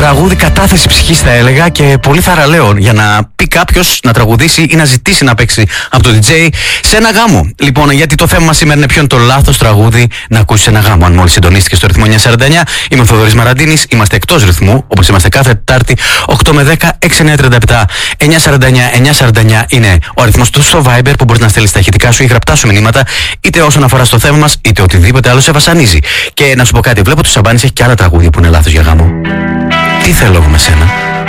τραγούδι κατάθεση ψυχής, θα έλεγα, και πολύ θαραλέο για να πει κάποιος να τραγουδήσει ή να ζητήσει να παίξει από το DJ σε ένα γάμο. Λοιπόν, γιατί το θέμα μας σήμερα είναι ποιο είναι το λάθος τραγούδι να ακούσεις σε ένα γάμο. Αν μόλις συντονίστηκες στο ρυθμό 949, είμαι ο Θοδωρής Μαραντίνης, είμαστε εκτός ρυθμού, όπως είμαστε κάθε Τετάρτη, 8 με 10, 6937. 949 είναι ο αριθμός του στο Viber που μπορείς να στείλεις τα ηχητικά σου ή γραπτά σου μηνύματα, είτε όσον αφορά στο θέμα μας, είτε οτιδήποτε άλλο σε βασανίζει. Και να σου πω κάτι, βλέπω ότι ο Σαμπάνης έχει και άλλα τραγούδια που είναι λάθος για γάμο. Τι θέλω εγώ με σένα.